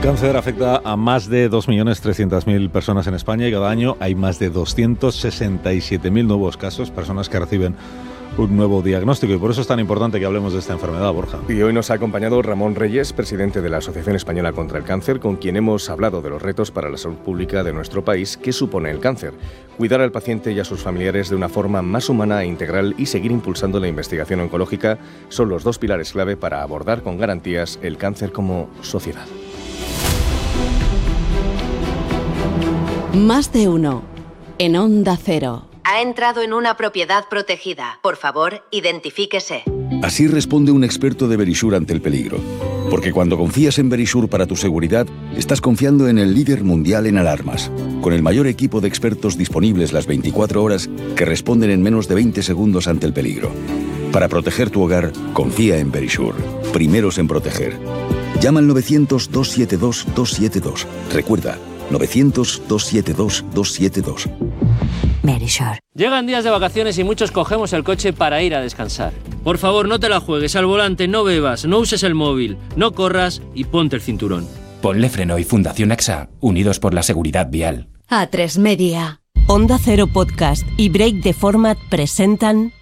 cáncer afecta a más de 2.300.000 personas en España y cada año hay más de 267.000 nuevos casos, personas que reciben un nuevo diagnóstico, y por eso es tan importante que hablemos de esta enfermedad, Borja. Y hoy nos ha acompañado Ramón Reyes, presidente de la Asociación Española contra el Cáncer, con quien hemos hablado de los retos para la salud pública de nuestro país que supone el cáncer, cuidar al paciente y a sus familiares de una forma más humana e integral y seguir impulsando la investigación oncológica son los dos pilares clave para abordar con garantías el cáncer como sociedad. Más de uno en Onda Cero. Ha entrado en una propiedad protegida. Por favor, identifíquese. Así responde un experto de Verisure ante el peligro. Porque cuando confías en Verisure para tu seguridad, estás confiando en el líder mundial en alarmas, con el mayor equipo de expertos disponibles las 24 horas que responden en menos de 20 segundos ante el peligro. Para proteger tu hogar, confía en Verisure. Primeros en proteger. Llama al 900-272-272. Recuerda, 900-272-272. Verisure. Llegan días de vacaciones y muchos cogemos el coche para ir a descansar. Por favor, no te la juegues al volante, no bebas, no uses el móvil, no corras y ponte el cinturón. Ponle Freno y Fundación AXA, unidos por la seguridad vial. A3 Media. Onda Cero Podcast y Break the Format presentan